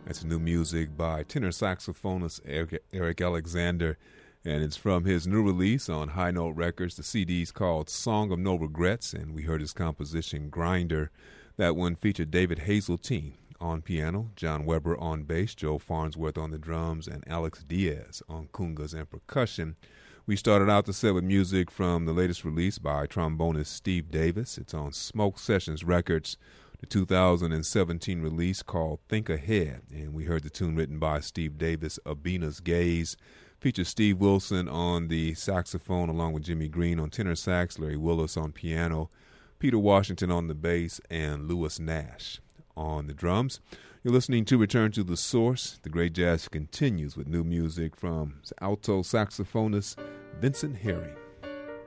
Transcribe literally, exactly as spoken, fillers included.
That's new music by tenor saxophonist Eric, Eric Alexander, and it's from his new release on High Note Records. The C D's called Song of No Regrets, and we heard his composition Grinder. That one featured David Hazeltine on piano, John Weber on bass, Joe Farnsworth on the drums, and Alex Diaz on congas and percussion. We started out the set with music from the latest release by trombonist Steve Davis. It's on Smoke Sessions Records, the two thousand seventeen release called Think Ahead, and we heard the tune written by Steve Davis, Abina's Gaze. Features Steve Wilson on the saxophone along with Jimmy Green on tenor sax, Larry Willis on piano, Peter Washington on the bass, and Lewis Nash on the drums. You're listening to Return to the Source. The great jazz continues with new music from alto saxophonist Vincent Herring.